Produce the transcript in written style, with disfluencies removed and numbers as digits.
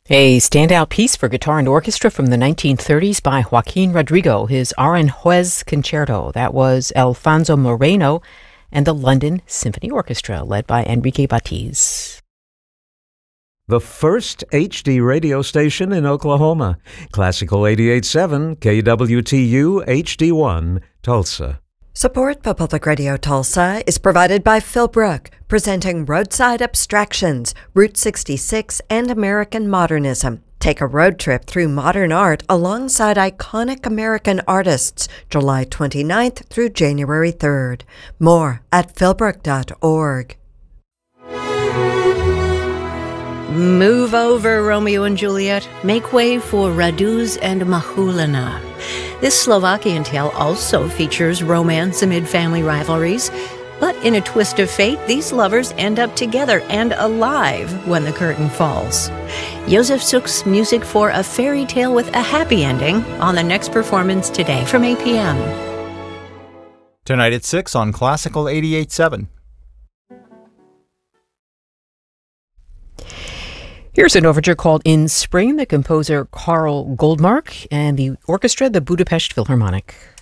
A standout piece for guitar and orchestra from the 1930s by Joaquin Rodrigo, his Aranjuez Concerto. That was Alfonso Moreno and the London Symphony Orchestra, led by Enrique Batiz. The first HD radio station in Oklahoma. Classical 88.7 KWTU HD1, Tulsa. Support for Public Radio Tulsa is provided by Philbrook, presenting Roadside Abstractions, Route 66, and American Modernism. Take a road trip through modern art alongside iconic American artists, July 29th through January 3rd. More at philbrook.org. Move over, Romeo and Juliet. Make way for Raduz and Mahulina. This Slovakian tale also features romance amid family rivalries, but in a twist of fate, these lovers end up together and alive when the curtain falls. Josef Suk's music for a fairy tale with a happy ending on the next performance today from 8 p.m. Tonight at 6 on Classical 88.7. Here's an overture called In Spring, the composer Carl Goldmark, and the orchestra, the Budapest Philharmonic.